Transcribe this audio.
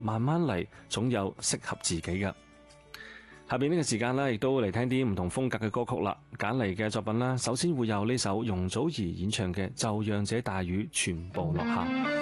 慢慢嚟，總有適合自己嘅。下邊呢個時間呢，亦都嚟聽啲唔同風格嘅歌曲啦。揀嚟嘅作品啦，首先會有呢首容祖兒演唱嘅《就讓這大雨全部落下》。